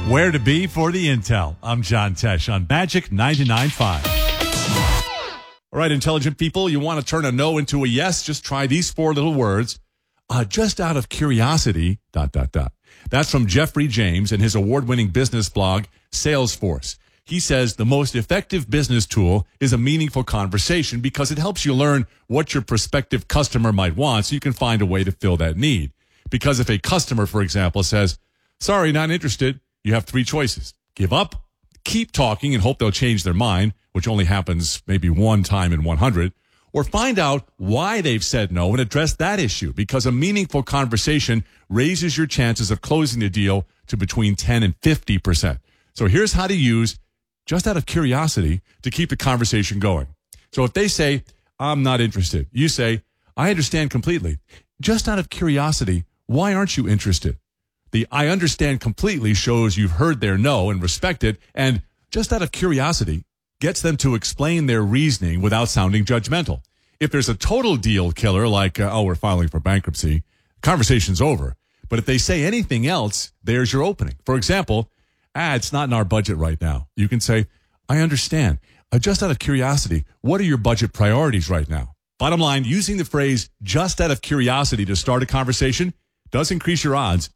Where to be for the intel. I'm John Tesh on Magic 99.5. All right, intelligent people, you want to turn a no into a yes? Just try these four little words. Just out of curiosity, ... That's from Jeffrey James and his award-winning business blog, Salesforce. He says the most effective business tool is a meaningful conversation because it helps you learn what your prospective customer might want so you can find a way to fill that need. Because if a customer, for example, says, sorry, not interested, you have three choices. Give up, keep talking and hope they'll change their mind, which only happens maybe one time in 100, or find out why they've said no and address that issue, because a meaningful conversation raises your chances of closing the deal to between 10 and 50%. So here's how to use just out of curiosity to keep the conversation going. So if they say, I'm not interested, you say, I understand completely. Just out of curiosity, why aren't you interested? The I understand completely shows you've heard their no and respect it, and just out of curiosity gets them to explain their reasoning without sounding judgmental. If there's a total deal killer like, we're filing for bankruptcy, conversation's over. But if they say anything else, there's your opening. For example, it's not in our budget right now. You can say, I understand. Just out of curiosity, what are your budget priorities right now? Bottom line, using the phrase just out of curiosity to start a conversation does increase your odds